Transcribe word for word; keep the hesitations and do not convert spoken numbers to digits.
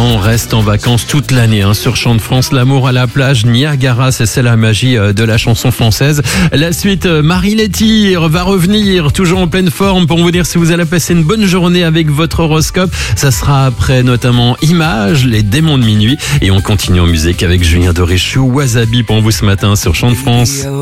on reste en vacances toute l'année hein, sur Chant de France. L'amour à la plage, Niagara, c'est, c'est la magie de la chanson française. La suite, Marie Letty va revenir toujours en pleine forme pour vous dire si vous allez passer une bonne journée avec votre horoscope. Ça sera après notamment Images, les démons de minuit. Et on continue en musique avec Julien Doré, Wasabi pour vous ce matin sur Chant de France.